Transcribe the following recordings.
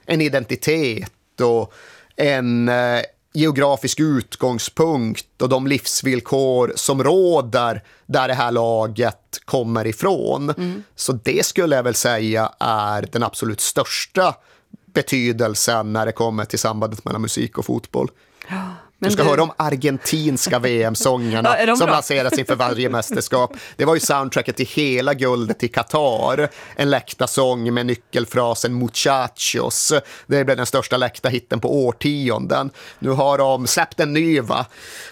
en identitet och en geografisk utgångspunkt och de livsvillkor som råder där det här laget kommer ifrån. Så det skulle jag väl säga är den absolut största betydelsen när det kommer till sambandet mellan musik och fotboll. Du ska höra om argentinska VM-sångerna som lanseras inför varje mästerskap. Det var ju soundtracket till hela guldet i Qatar. En läktarsång med nyckelfrasen Muchachos. Det blev den största läktarhitten på årtionden. Nu har de släppt en ny, va?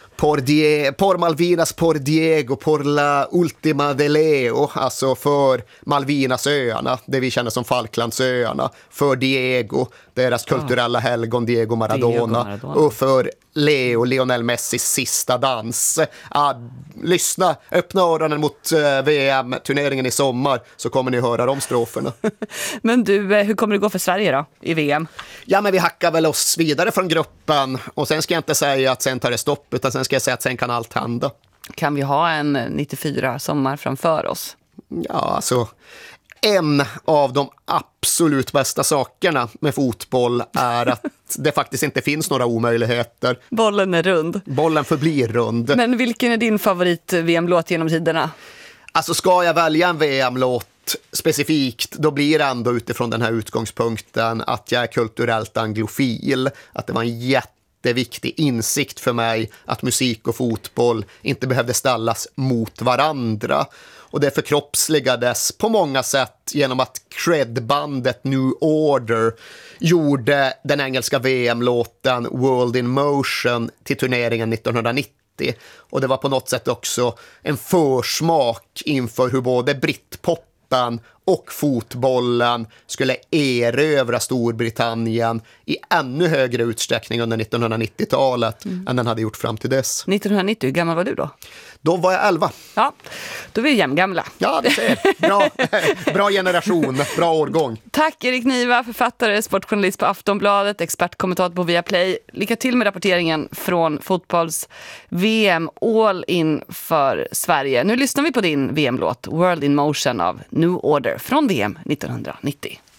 Por Malvinas, por Diego, por la Ultima de Leo, alltså för Malvinasöarna, det vi känner som Falklandsöarna, för Diego, deras kulturella helgon Diego Maradona, och för Lionel Messis sista dans. Lyssna, öppna öronen mot VM-turneringen i sommar så kommer ni höra de stroferna. Men du, hur kommer det gå för Sverige då i VM? Ja, men vi hackar väl oss vidare från gruppen och sen ska jag inte säga att sen tar det stopp, utan sen ska jag säga att sen kan allt hända. Kan vi ha en 94 sommar framför oss? Ja, alltså en av de absolut bästa sakerna med fotboll är att det faktiskt inte finns några omöjligheter. Bollen är rund. Bollen förblir rund. Men vilken är din favorit-VM-låt genom tiderna? Alltså ska jag välja en VM-låt specifikt, då blir det ändå utifrån den här utgångspunkten att jag är kulturellt anglofil. Att det var en jätteviktig insikt för mig att musik och fotboll inte behövde ställas mot varandra. Och det förkroppsligades på många sätt genom att credbandet New Order gjorde den engelska VM-låten World in Motion till turneringen 1990. Och det var på något sätt också en försmak inför hur både britpoppen och fotbollen skulle erövra Storbritannien i ännu högre utsträckning under 1990-talet än den hade gjort fram till dess. 1990, hur gammal var du då? Då var jag 11. Ja, då är vi jämngamla. Ja, det ser. Bra generation, bra årgång. Tack Erik Niva, författare, sportjournalist på Aftonbladet, expertkommentator på Viaplay. Lycka till med rapporteringen från fotbolls-VM All in för Sverige. Nu lyssnar vi på din VM-låt World in Motion av New Order från VM 1990.